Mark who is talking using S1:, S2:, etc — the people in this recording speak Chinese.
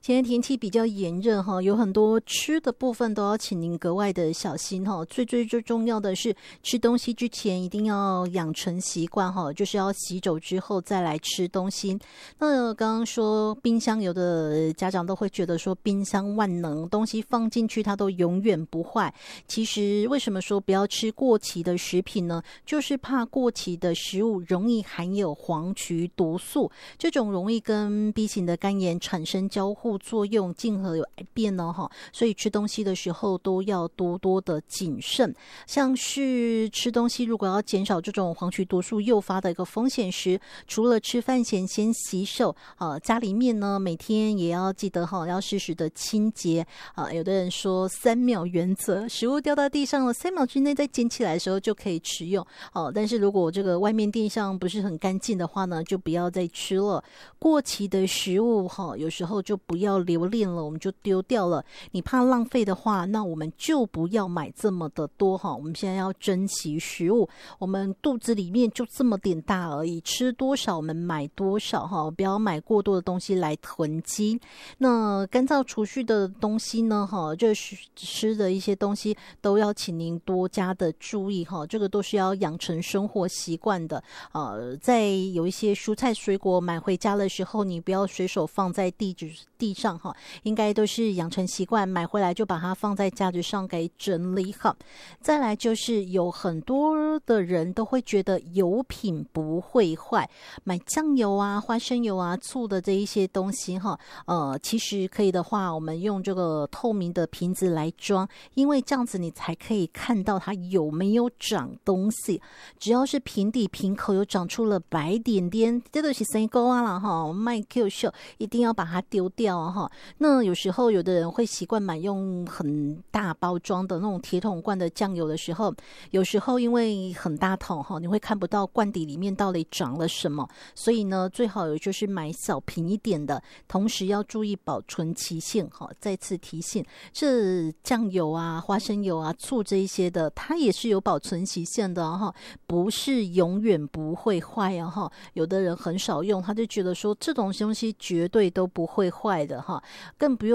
S1: 今天天气比较炎热哈，有很多吃的部分都要请您格外的小心哈。最重要的是吃东西之前一定要养成习惯哈，就是要洗手之后再来吃东西。那刚刚说冰箱，有的家长都会觉得说冰箱万能，东西放进去它都永远不坏。其实为什么说不要吃过期的食品呢？就是怕过期的食物容易含有黄曲毒素，这种容易跟 B 型的肝炎产生交互作用，进而有癌变呢哈。所以吃东西的时候都要多多的谨慎。像是吃东西如果要减少这种黄曲毒素诱发的一个风险时，除了吃饭前先洗手，家里面呢每天也要记得要适时的清洁。有的人说3秒原则，食物掉到地上了3秒之内再捡起来的时候就可以食用。但是如果这个外面地上不是很干净的话呢，就不要再吃了。过期的食物有时候就不要留恋了，我们就丢掉了。你怕浪费的话，那我们就不要买这么的多我们现在要珍惜食物，我们肚子里面就这么点大而已，吃多少我们买多少不要买过多的东西来囤积。那干燥储蓄的东西呢就是吃的一些东西都要请您多加的注意这个都是要养成生活习惯的。在有一些蔬菜水果买回家的时候，你不要随手放在地上应该都是养成习惯，买回来就把它放在架子上给整理好。再来就是有很多的人都会觉得油品不会坏，买酱油啊、花生油啊、醋的这一些东西其实可以的话，我们用这个透明的瓶子来装，因为这样子你才可以看到它有没有长东西。只要是瓶底瓶口有长出了白点点，这都是生沟啊啦卖 Q 秀，一定要把它丢掉那有时候有的人会习惯买用很大包装的那种铁桶罐的酱油的时候，有时候因为很大桶你会看不到罐底里面到底长了什么，所以呢最好有就是买小瓶一点的，同时要注意保存期限再次提醒，这酱油啊、花生油啊、醋这一些的，它也是有保存期限的不是永远不会坏有的人很少用，他就觉得说这种东西绝对都不会坏的更不用